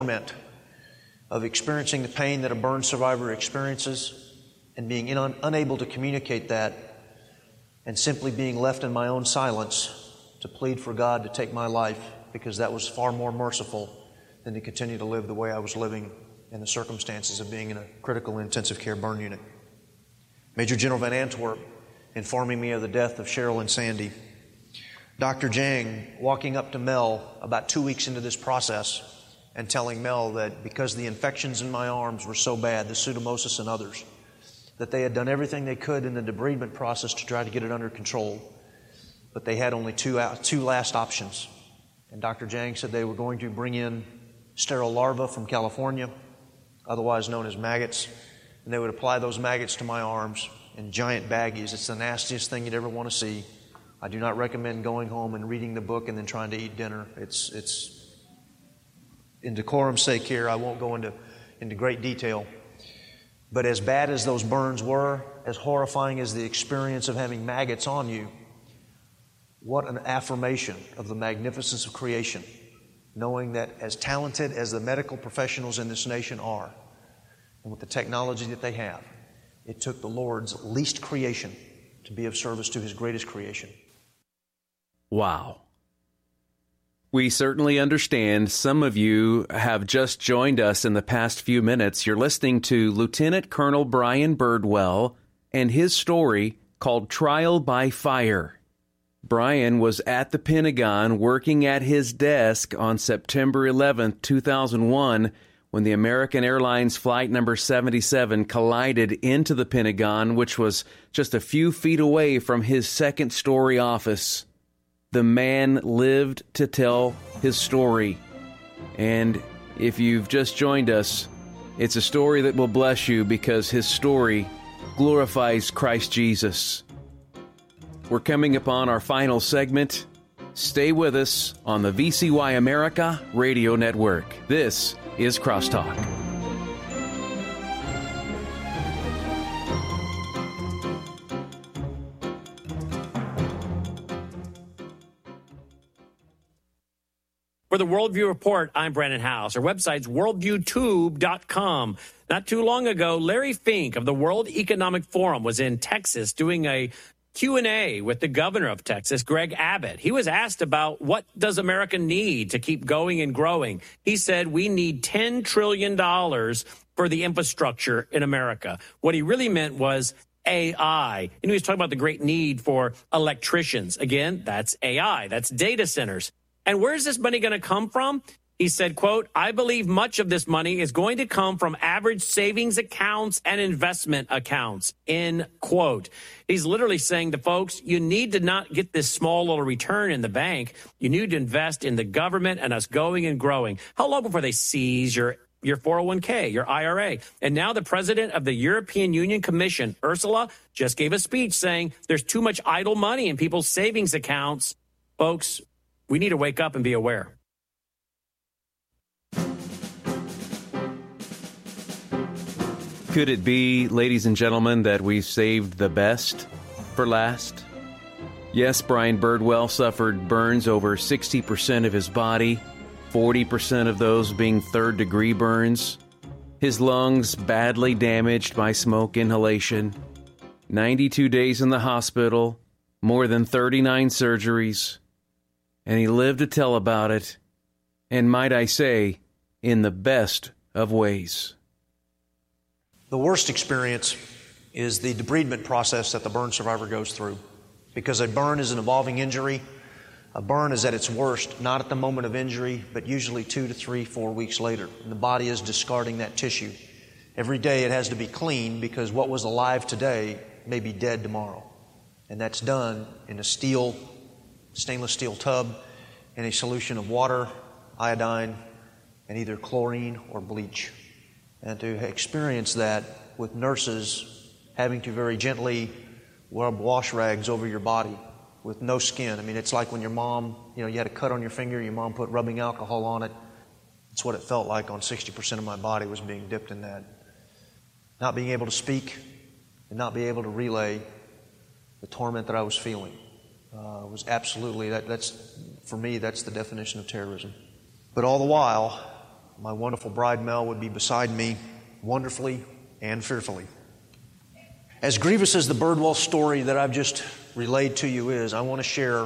torment of experiencing the pain that a burn survivor experiences and being unable to communicate that, and simply being left in my own silence to plead for God to take my life, because that was far more merciful than to continue to live the way I was living in the circumstances of being in a critical intensive care burn unit. Major General Van Antwerp informing me of the death of Cheryl and Sandy. Dr. Jang walking up to Mel about 2 weeks into this process and telling Mel that because the infections in my arms were so bad, the pseudomosis and others, that they had done everything they could in the debridement process to try to get it under control, but they had only two last options. And Dr. Jang said they were going to bring in sterile larvae from California, otherwise known as maggots, and they would apply those maggots to my arms in giant baggies. It's the nastiest thing you'd ever want to see. I do not recommend going home and reading the book and then trying to eat dinner. It's in decorum's sake here, I won't go into great detail. But as bad as those burns were, as horrifying as the experience of having maggots on you, what an affirmation of the magnificence of creation, knowing that as talented as the medical professionals in this nation are, and with the technology that they have, it took the Lord's least creation to be of service to His greatest creation. Wow. We certainly understand some of you have just joined us in the past few minutes. You're listening to Lieutenant Colonel Brian Birdwell and his story called Trial by Fire. Brian was at the Pentagon working at his desk on September 11th, 2001, when the American Airlines Flight number 77 collided into the Pentagon, which was just a few feet away from his second-story office. The man lived to tell his story. And if you've just joined us, it's a story that will bless you because his story glorifies Christ Jesus. We're coming upon our final segment. Stay with us on the VCY America Radio Network. This is Crosstalk. For the Worldview Report, I'm Brandon House. Our website's worldviewtube.com. Not too long ago, Larry Fink of the World Economic Forum was in Texas doing a Q&A with the governor of Texas, Greg Abbott. He was asked about what does America need to keep going and growing. He said, we need $10 trillion for the infrastructure in America. What he really meant was AI. And he was talking about the great need for electricians. Again, that's AI. That's data centers. And where's this money going to come from? He said, quote, I believe much of this money is going to come from average savings accounts and investment accounts, end quote. He's literally saying to folks, you need to not get this small little return in the bank. You need to invest in the government and us going and growing. How long before they seize your 401k, your IRA? And now the president of the European Union Commission, Ursula, just gave a speech saying there's too much idle money in people's savings accounts. Folks, we need to wake up and be aware. Could it be, ladies and gentlemen, that we've saved the best for last? Yes, Brian Birdwell suffered burns over 60% of his body, 40% of those being third-degree burns. His lungs badly damaged by smoke inhalation. 92 days in the hospital, more than 39 surgeries. And he lived to tell about it, and might I say, in the best of ways. The worst experience is the debridement process that the burn survivor goes through. Because a burn is an evolving injury. A burn is at its worst, not at the moment of injury, but usually 2 to 3, 4 weeks later. And the body is discarding that tissue. Every day it has to be cleaned because what was alive today may be dead tomorrow. And that's done in a stainless steel tub in a solution of water, iodine, and either chlorine or bleach. And to experience that with nurses having to very gently rub wash rags over your body with no skin. I mean, it's like when your mom, you had a cut on your finger, your mom put rubbing alcohol on it. It's what it felt like on 60% of my body was being dipped in that. Not being able to speak and not being able to relay the torment that I was feeling was absolutely, that's for me, that's the definition of terrorism. But all the while, My wonderful bride Mel would be beside me, wonderfully and fearfully. As grievous as the Birdwell story that I've just relayed to you is, I want to share,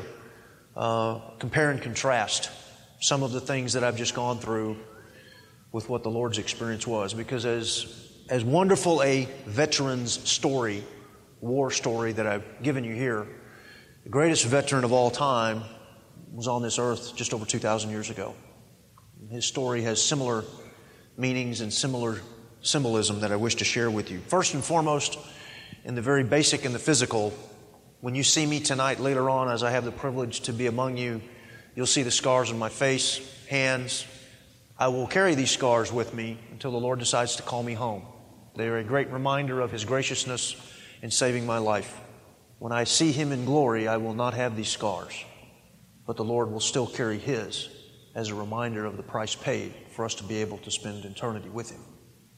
compare and contrast some of the things that I've just gone through with what the Lord's experience was. Because as wonderful a veteran's story, war story that I've given you here, the greatest veteran of all time was on this earth just over 2,000 years ago. His story has similar meanings and similar symbolism that I wish to share with you. First and foremost, in the very basic and the physical, when you see me tonight later on, as I have the privilege to be among you, you'll see the scars on my face, hands. I will carry these scars with me until the Lord decides to call me home. They are a great reminder of His graciousness in saving my life. When I see Him in glory, I will not have these scars, but the Lord will still carry His as a reminder of the price paid for us to be able to spend eternity with Him.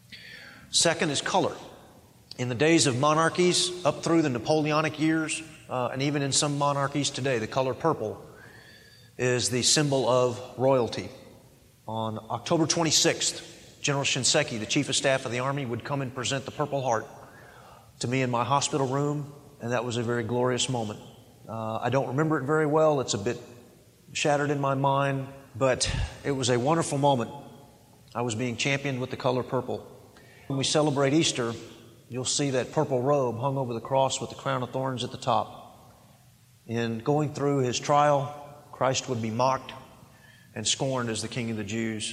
Second is color. In the days of monarchies, up through the Napoleonic years, and even in some monarchies today, the color purple is the symbol of royalty. On October 26th, General Shinseki, the Chief of Staff of the Army, would come and present the Purple Heart to me in my hospital room, and that was a very glorious moment. I don't remember it very well. It's a bit shattered in my mind, but it was a wonderful moment. I was being championed with the color purple. When we celebrate Easter, you'll see that purple robe hung over the cross with the crown of thorns at the top. In going through His trial, Christ would be mocked and scorned as the King of the Jews,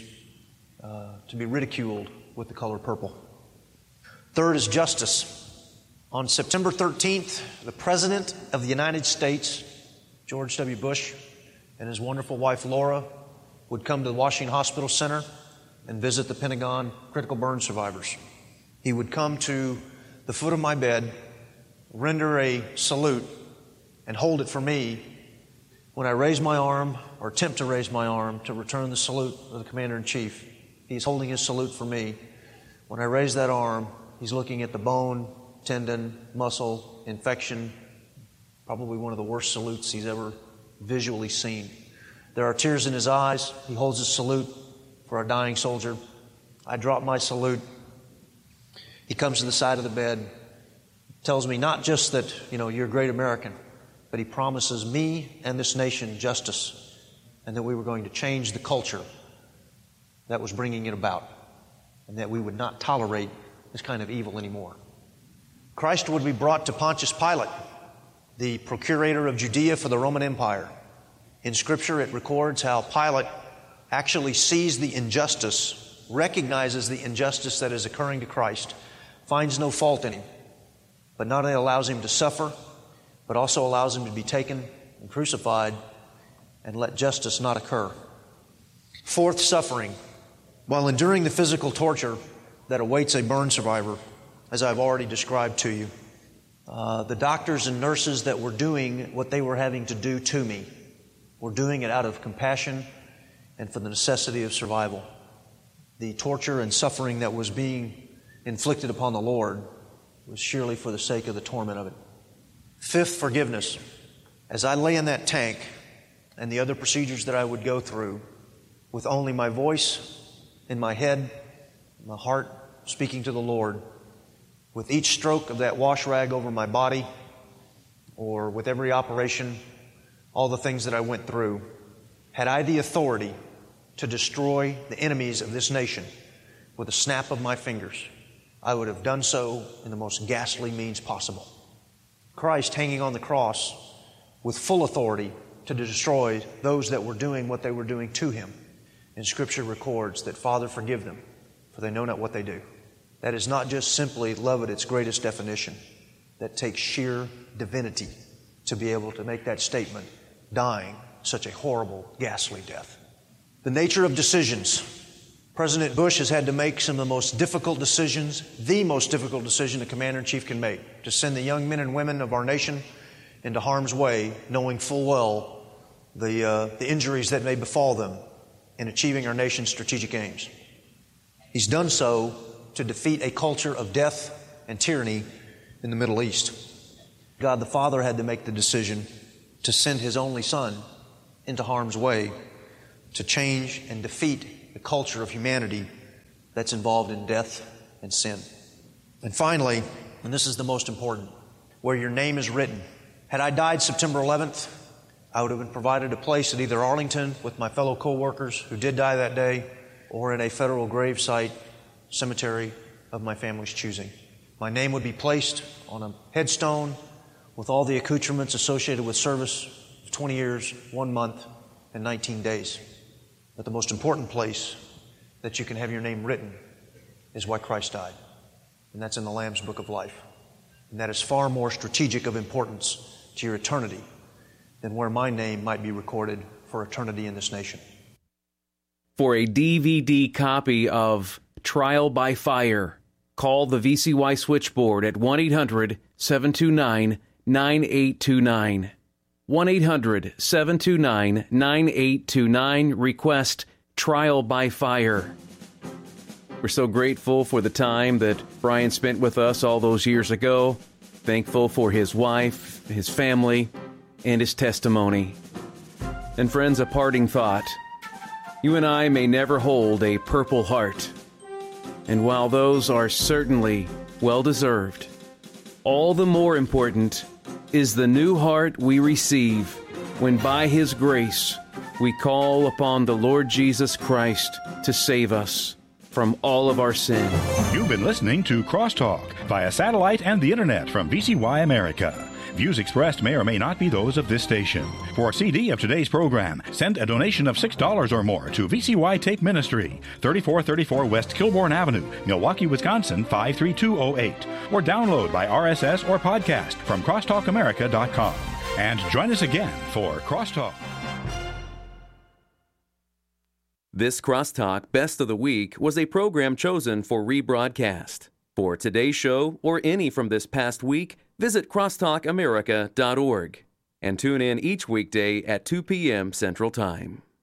to be ridiculed with the color purple. Third is justice. On September 13th, the President of the United States, George W. Bush, and his wonderful wife Laura would come to the Washington Hospital Center and visit the Pentagon critical burn survivors. He would come to the foot of my bed, render a salute, and hold it for me when I raise my arm or attempt to raise my arm to return the salute of the Commander-in-Chief. He's holding his salute for me. When I raise that arm, he's looking at the bone, tendon, muscle, infection, probably one of the worst salutes he's ever visually seen. There are tears in his eyes. He holds his salute for a dying soldier. I drop my salute. He comes to the side of the bed, tells me not just that, you're a great American, but he promises me and this nation justice, and that we were going to change the culture that was bringing it about, and that we would not tolerate this kind of evil anymore. Christ would be brought to Pontius Pilate, the procurator of Judea for the Roman Empire. In Scripture, it records how Pilate actually sees the injustice, recognizes the injustice that is occurring to Christ, finds no fault in Him, but not only allows Him to suffer, but also allows Him to be taken and crucified and let justice not occur. Fourth, suffering. While enduring the physical torture that awaits a burn survivor, as I've already described to you, the doctors and nurses that were doing what they were having to do to me were doing it out of compassion and for the necessity of survival. The torture and suffering that was being inflicted upon the Lord was surely for the sake of the torment of it. Fifth, forgiveness. As I lay in that tank and the other procedures that I would go through, with only my voice in my head, my heart speaking to the Lord, with each stroke of that wash rag over my body, or with every operation, all the things that I went through, had I the authority to destroy the enemies of this nation with a snap of my fingers, I would have done so in the most ghastly means possible. Christ hanging on the cross with full authority to destroy those that were doing what they were doing to Him. And Scripture records that, Father, forgive them, for they know not what they do. That is not just simply love at its greatest definition. That takes sheer divinity to be able to make that statement, dying such a horrible, ghastly death. The nature of decisions. President Bush has had to make some of the most difficult decisions, the most difficult decision a Commander-in-Chief can make, to send the young men and women of our nation into harm's way, knowing full well the injuries that may befall them in achieving our nation's strategic aims. He's done so to defeat a culture of death and tyranny in the Middle East. God the Father had to make the decision to send His only Son into harm's way to change and defeat the culture of humanity that's involved in death and sin. And finally, and this is the most important, where your name is written. Had I died September 11th, I would have been provided a place at either Arlington with my fellow co-workers who did die that day, or in a federal gravesite cemetery of my family's choosing. My name would be placed on a headstone with all the accoutrements associated with service of 20 years, 1 month, and 19 days. But the most important place that you can have your name written is why Christ died. And that's in the Lamb's Book of Life. And that is far more strategic of importance to your eternity than where my name might be recorded for eternity in this nation. For a DVD copy of Trial by Fire, call the VCY switchboard at 1-800-729-9829. 1-800-729-9829. Request Trial by Fire. We're so grateful for the time that Brian spent with us all those years ago. Thankful for his wife, his family, and his testimony. And friends, a parting thought. You and I may never hold a Purple Heart. And while those are certainly well-deserved, all the more important is the new heart we receive when by His grace we call upon the Lord Jesus Christ to save us from all of our sin. You've been listening to Crosstalk via satellite and the internet from VCY America. Views expressed may or may not be those of this station. For a CD of today's program, send a donation of $6 or more to VCY Tape Ministry, 3434 West Kilbourne Avenue, Milwaukee, Wisconsin, 53208. Or download by RSS or podcast from crosstalkamerica.com. And join us again for Crosstalk. This Crosstalk Best of the Week was a program chosen for rebroadcast. For today's show or any from this past week, visit crosstalkamerica.org and tune in each weekday at 2 p.m. Central Time.